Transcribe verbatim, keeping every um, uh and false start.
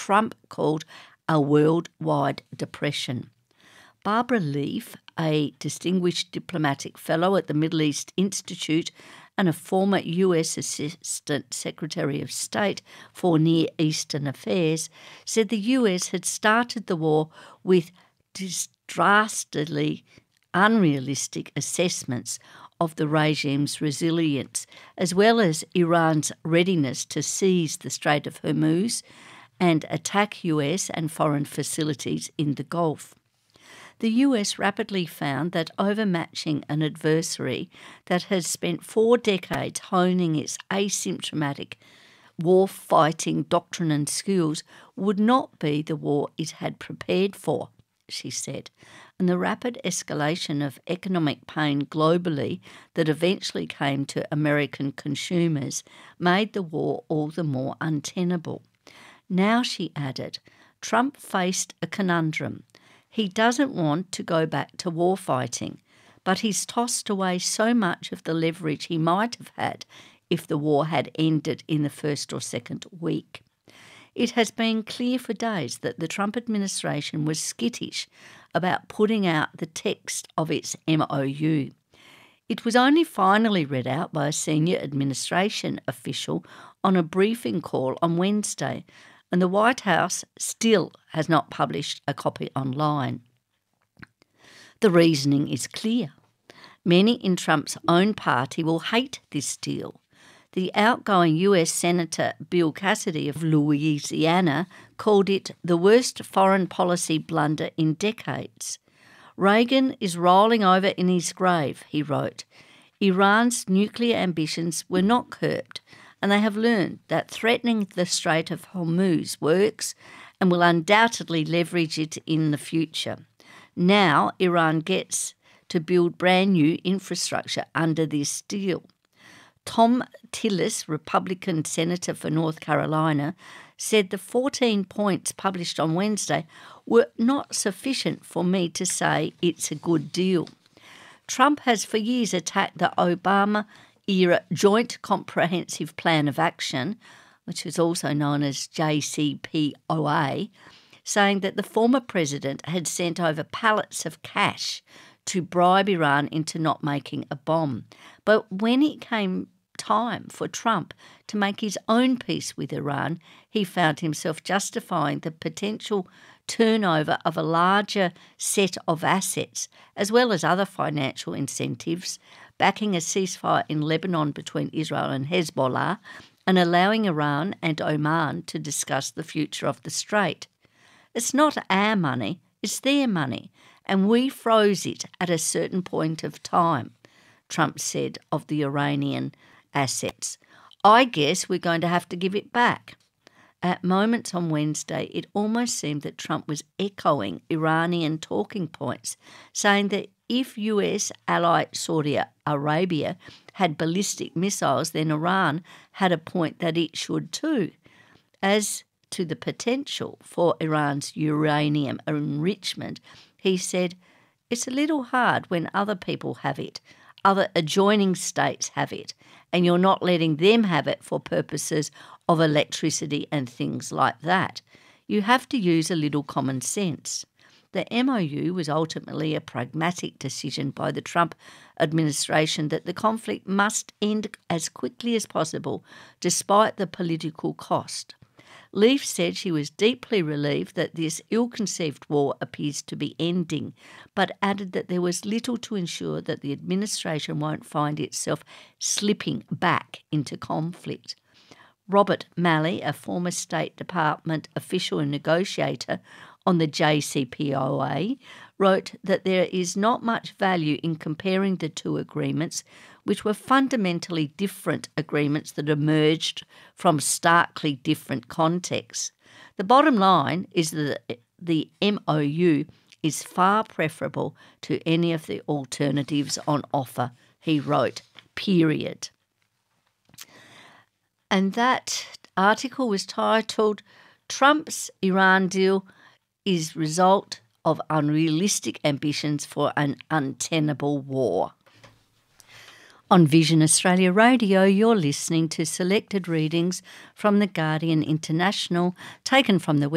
Trump called a worldwide depression. Barbara Leaf, a distinguished diplomatic fellow at the Middle East Institute and a former U S Assistant Secretary of State for Near Eastern Affairs, said the U S had started the war with dastardly, unrealistic assessments of the regime's resilience, as well as Iran's readiness to seize the Strait of Hormuz and attack U S and foreign facilities in the Gulf. The U S rapidly found that overmatching an adversary that has spent four decades honing its asymptomatic war-fighting doctrine and skills would not be the war it had prepared for, she said, and the rapid escalation of economic pain globally that eventually came to American consumers made the war all the more untenable. Now, she added, Trump faced a conundrum. He doesn't want to go back to war fighting, but he's tossed away so much of the leverage he might have had if the war had ended in the first or second week. It has been clear for days that the Trump administration was skittish about putting out the text of its M O U. It was only finally read out by a senior administration official on a briefing call on Wednesday, and the White House still has not published a copy online. The reasoning is clear. Many in Trump's own party will hate this deal. The outgoing U S Senator Bill Cassidy of Louisiana called it the worst foreign policy blunder in decades. Reagan is rolling over in his grave, he wrote. Iran's nuclear ambitions were not curbed, and they have learned that threatening the Strait of Hormuz works and will undoubtedly leverage it in the future. Now Iran gets to build brand new infrastructure under this deal. Tom Tillis, Republican Senator for North Carolina, said the fourteen points published on Wednesday were not sufficient for me to say it's a good deal. Trump has for years attacked the Obama-era Joint Comprehensive Plan of Action, which was also known as J C P O A, saying that the former president had sent over pallets of cash to bribe Iran into not making a bomb. But when it came time for Trump to make his own peace with Iran, he found himself justifying the potential turnover of a larger set of assets, as well as other financial incentives, backing a ceasefire in Lebanon between Israel and Hezbollah, and allowing Iran and Oman to discuss the future of the strait. It's not our money, it's their money, and we froze it at a certain point of time, Trump said of the Iranian assets. I guess we're going to have to give it back. At moments on Wednesday, it almost seemed that Trump was echoing Iranian talking points, saying that if U S ally Saudi Arabia had ballistic missiles, then Iran had a point that it should too. As to the potential for Iran's uranium enrichment, he said, it's a little hard when other people have it, other adjoining states have it, and you're not letting them have it for purposes of electricity and things like that. You have to use a little common sense. The M O U was ultimately a pragmatic decision by the Trump administration that the conflict must end as quickly as possible, despite the political cost. Leaf said she was deeply relieved that this ill-conceived war appears to be ending, but added that there was little to ensure that the administration won't find itself slipping back into conflict. Robert Malley, a former State Department official and negotiator on the J C P O A, wrote that there is not much value in comparing the two agreements, which were fundamentally different agreements that emerged from starkly different contexts. The bottom line is that the M O U is far preferable to any of the alternatives on offer, he wrote, period. And that article was titled, Trump's Iran Deal is Result of Unrealistic Ambitions for an Untenable War. On Vision Australia Radio, you're listening to selected readings from The Guardian International, taken from the